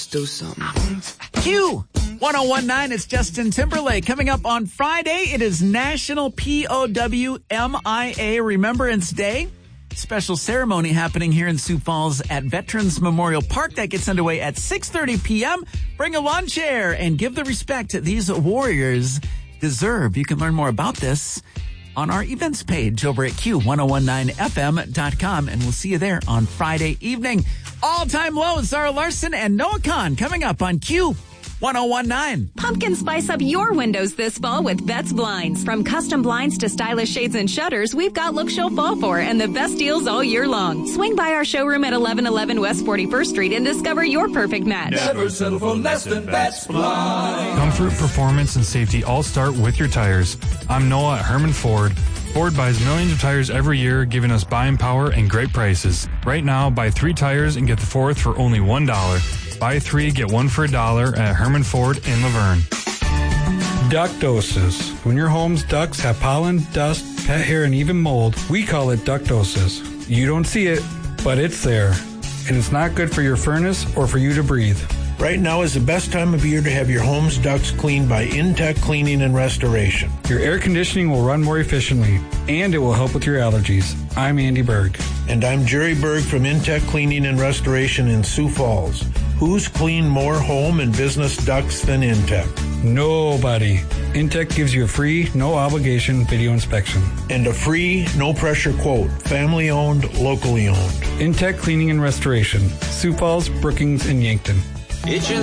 do something. Q1019, it's Justin Timberlake. Coming up on Friday, it is National POWMIA Remembrance Day. Special ceremony happening here in Sioux Falls at Veterans Memorial Park. That gets underway at 6:30 p.m. Bring a lawn chair and give the respect these warriors deserve. You can learn more about this on our events page over at Q1019FM.com, and we'll see you there on Friday evening. All-time low, Zara Larson and Noah Khan coming up on Q1019. Pumpkin spice up your windows this fall with Vets Blinds. From custom blinds to stylish shades and shutters, we've got looks you'll fall for and the best deals all year long. Swing by our showroom at 1111 West 41st Street and discover your perfect match. Never settle for less than Vets Blinds. Comfort, performance, and safety all start with your tires. I'm Noah at Herman Ford. Ford buys millions of tires every year, giving us buying power and great prices. Right now, buy 3 tires and get the 4th for only $1. Buy 3, get 1 for $1 at Herman Ford in Laverne. Ductosis. When your home's ducts have pollen, dust, pet hair, and even mold, we call it ductosis. You don't see it, but it's there. And it's not good for your furnace or for you to breathe. Right now is the best time of year to have your home's ducts cleaned by Intech Cleaning and Restoration. Your air conditioning will run more efficiently, and it will help with your allergies. I'm Andy Berg. And I'm Jerry Berg from Intech Cleaning and Restoration in Sioux Falls. Who's cleaned more home and business ducts than Intech? Nobody. Intech gives you a free, no-obligation video inspection. And a free, no-pressure quote. Family-owned, locally owned. Intech Cleaning and Restoration. Sioux Falls, Brookings, and Yankton.